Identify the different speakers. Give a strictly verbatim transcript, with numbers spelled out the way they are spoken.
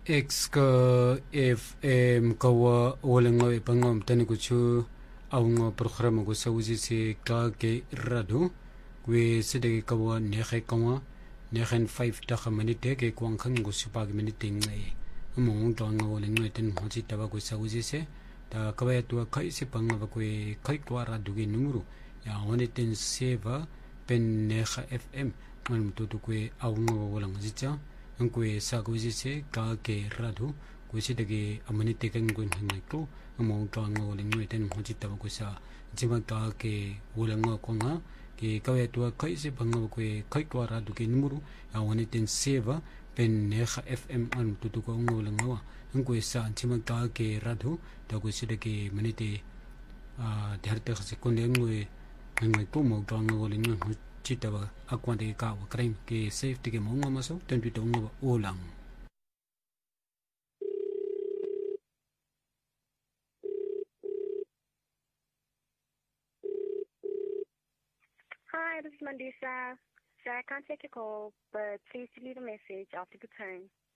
Speaker 1: X ka F M kawa walengo ipangom tani kuchu aungo programa ko sa uzi se ka ke rado we sede kawa nehe kawa nehen five ta minute ke kwang khang go supag minute ngai mo to nga walengo ten hoji taba ko sa uzi se ta kawa tu kai se panga ko kai kwa rado ge numero ya one ten seva pen neha F M man to to ko aungo walang zicha ang kwe sa ko se ka ke rado ko se de amani te kan ko ngai ko mo to ngo le ngwe ten ho chita ko sa jiba ka ke wala ngo ko nga ke ka we to kai se bang ko kai ko rado ke numero ya woni ten seva pen ne F M an to to ko ngo le ngo ang kwe sa jiba ka ke rado ta ko se de ke mani te a de harte se ko le ngwe ngai ko mo to ngo le ngo chitaba akwante ka wa crime ke safety ke monga maso ten tu tonga olang.
Speaker 2: Hi, this is Mandisa. So I can't take your call, but please leave a message after the tone.